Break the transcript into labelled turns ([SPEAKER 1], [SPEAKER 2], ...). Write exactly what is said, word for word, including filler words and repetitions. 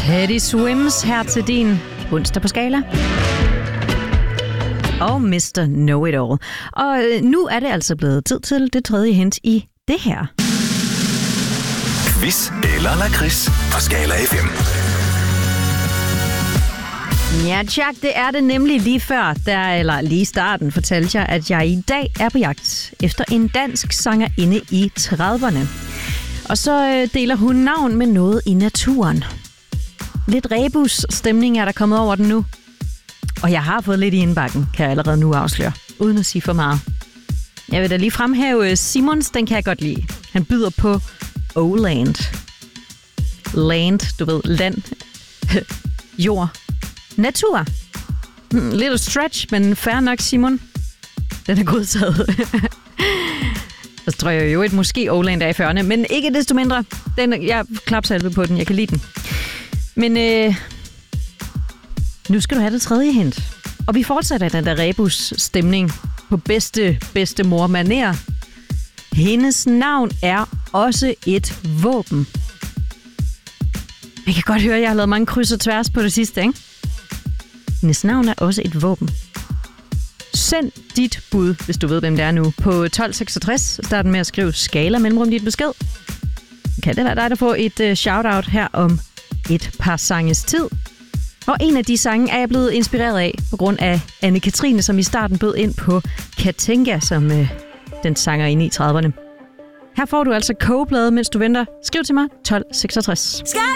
[SPEAKER 1] Teddy Swims her til din onsdag på Skala. Og mister Know-It-All. Og nu er det altså blevet tid til det tredje hint i det her.
[SPEAKER 2] Quiz eller lakrids på Skala F M.
[SPEAKER 1] Ja, Jack, det er det nemlig lige før, der, eller lige i starten, fortalte jeg, at jeg i dag er på jagt efter en dansk sangerinde i trediverne. Og så deler hun navn med noget i naturen. Lidt rebus-stemning er der kommet over den nu. Og jeg har fået lidt i indbakken, kan jeg allerede nu afsløre, uden at sige for meget. Jeg vil da lige fremhæve Simons, den kan jeg godt lide. Han byder på O-Land. Land, du ved, land, jord, natur. Little stretch, men fair nok, Simon. Den er godtaget. Så tror jeg jo et måske O-Land er i fyrrerne, men ikke desto mindre. Den, jeg klapsalve på den, jeg kan lide den. Men øh, nu skal du have det tredje hint. Og vi fortsætter den der rebus-stemning på bedste, bedste mor-manér. Hendes navn er også et våben. Jeg kan godt høre, at jeg har lavet mange kryds og tværs på det sidste, ikke? Hendes navn er også et våben. Send dit bud, hvis du ved, hvem det er nu, på tolv seksogtres. Start med at skrive Skala mellemrum dit besked. Kan det være dig, der får et uh, shout-out her om et par sanges tid? Og en af de sange er jeg blevet inspireret af på grund af Anne-Katrine, som i starten bød ind på Katinka, som uh, den sanger inde i trediverne. Her får du altså kogeplade, mens du venter. Skriv til mig tolv seksogtres.
[SPEAKER 3] Skala!